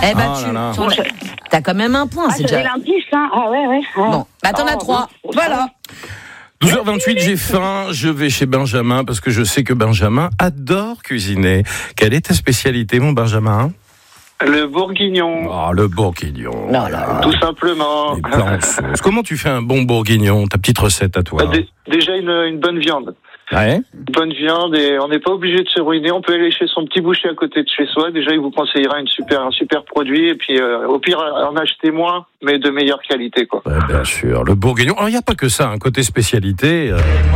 Eh ben, t'as quand même un point, c'est déjà. J'avais l'indice, hein. Ah ouais. Bon, t'en as 3. Voilà. 12h28, j'ai faim, je vais chez Benjamin parce que je sais que Benjamin adore cuisiner. Quelle est ta spécialité, mon Benjamin ? Le bourguignon. Ah, le bourguignon. Non, là. Tout simplement. Les plans en sauce. Comment tu fais un bon bourguignon ? Ta petite recette à toi. Déjà une bonne viande. Ouais. Une bonne viande et on n'est pas obligé de se ruiner. On peut aller chez son petit boucher à côté de chez soi. Déjà, il vous conseillera un super produit. Et puis, au pire, en acheter moins, mais de meilleure qualité, quoi. Ouais, bien sûr. Le bourguignon. Alors, il n'y a pas que ça, un côté spécialité.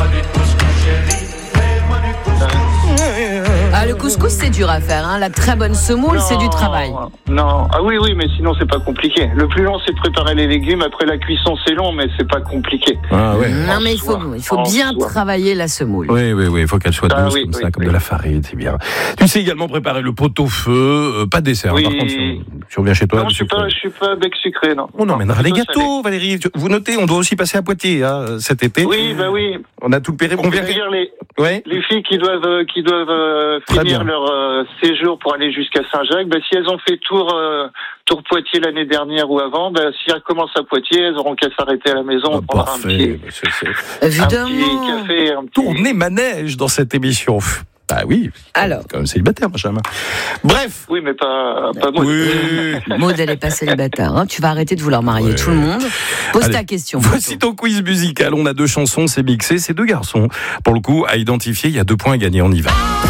Ah, le couscous, c'est dur à faire. Hein. La très bonne semoule, c'est du travail. Non. Ah oui, mais sinon, c'est pas compliqué. Le plus long, c'est de préparer les légumes. Après, la cuisson, c'est long, mais c'est pas compliqué. Ah ouais. Non, mais il faut bien travailler la semoule. Oui. Il faut qu'elle soit douce comme de la farine, c'est bien. Tu sais également préparer le pot-au-feu, pas de dessert. Oui. Par contre, si on vient chez toi. Non, je suis pas bec sucré, non. On emmènera les gâteaux, Valérie. Vous notez, on doit aussi passer à Poitiers cet été. Oui. On a tout le périple. On vient dire les filles qui doivent finir leur séjour pour aller jusqu'à Saint-Jacques. Si elles ont fait tour Poitiers l'année dernière ou avant, si elles commencent à Poitiers, elles auront qu'à s'arrêter à la maison. On prendra un petit café. Tourner manège dans cette émission. Ah oui, alors, quand même célibataire, Benjamin. Bref. Oui, mais pas Maud. Oui. Maud, elle est pas célibataire. Hein. Tu vas arrêter de vouloir marier tout le monde. Pose ta question. Voici ton quiz musical. On a 2 chansons, c'est mixé. C'est 2 garçons. Pour le coup, à identifier, il y a 2 points à gagner. On y va.